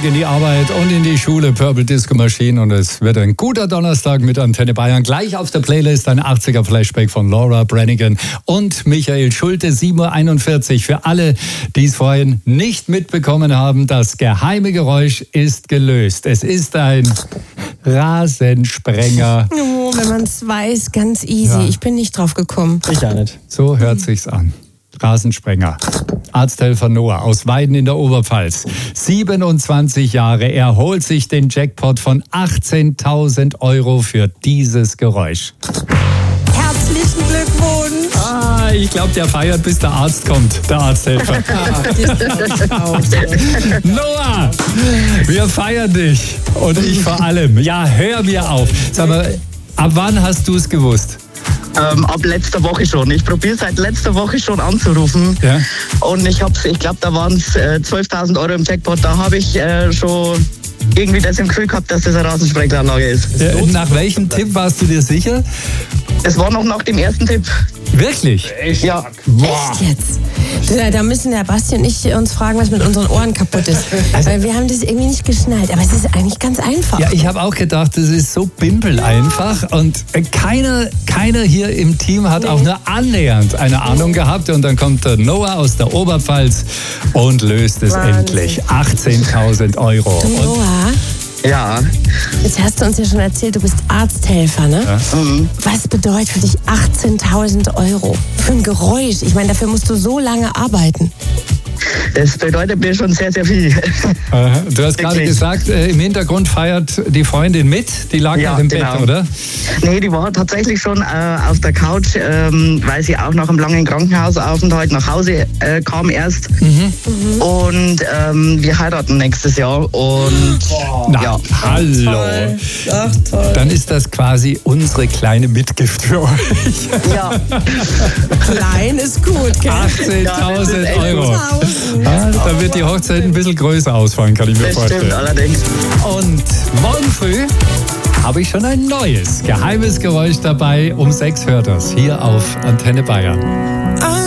Weg in die Arbeit und in die Schule. Purple Disco Machine und es wird ein guter Donnerstag mit Antenne Bayern. Gleich auf der Playlist ein 80er Flashback von Laura Branigan und Michael Schulte, 7.41 Uhr. Für alle, die es vorhin nicht mitbekommen haben, das geheime Geräusch ist gelöst. Es ist ein Rasensprenger. Oh, wenn man es weiß, ganz easy. Ja. Ich bin nicht drauf gekommen. Ich auch nicht. So hört sich's an. Rasensprenger. Arzthelfer Noah aus Weiden in der Oberpfalz. 27 Jahre. Er holt sich den Jackpot von 18.000 Euro für dieses Geräusch. Herzlichen Glückwunsch. Ich glaube, der feiert, bis der Arzt kommt. Der Arzthelfer. Noah, wir feiern dich. Und ich vor allem. Ja, hör mir auf. Sag mal, ab wann hast du es gewusst? Ab letzter Woche schon. Ich probiere seit letzter Woche schon anzurufen. Ja. Und ich glaube, da waren es 12.000 Euro im Jackpot. Da habe ich schon irgendwie das im Gefühl gehabt, dass das eine Rasensprengelanlage ist. Nach welchem Tipp warst du dir sicher? Es war noch nach dem ersten Tipp. Wirklich? Ja. Echt jetzt? Da müssen der Basti und ich uns fragen, was mit unseren Ohren kaputt ist. Weil wir haben das irgendwie nicht geschnallt. Aber es ist eigentlich ganz einfach. Ja, ich habe auch gedacht, das ist so bimpel einfach und keiner hier im Team hat auch nur annähernd eine Ahnung gehabt und dann kommt der Noah aus der Oberpfalz und löst es Wahnsinn. endlich. 18.000 Euro. Und Noah, Ja. jetzt hast du uns ja schon erzählt, du bist Arzthelfer, ne? Ja. Was bedeutet für dich 18.000 Euro? Für ein Geräusch. Ich meine, dafür musst du so lange arbeiten. Das bedeutet mir schon sehr, sehr viel. du hast gerade Wirklich. gesagt, im Hintergrund feiert die Freundin mit, die lag Ja, noch im genau. Bett, oder? Nee, die war tatsächlich schon auf der Couch, weil sie auch nach einem langen Krankenhausaufenthalt nach Hause kam erst. Und wir heiraten nächstes Jahr. Und ja. Hallo. Ach, toll. Dann ist das quasi unsere kleine Mitgift für euch. Ja, Klein ist gut, gell? 18.000 Euro. 1000. Da wird die Hochzeit ein bisschen größer ausfallen, kann ich mir das vorstellen. stimmt allerdings. Und morgen früh habe ich schon ein neues geheimes Geräusch dabei. Um 6 hört das hier auf Antenne Bayern.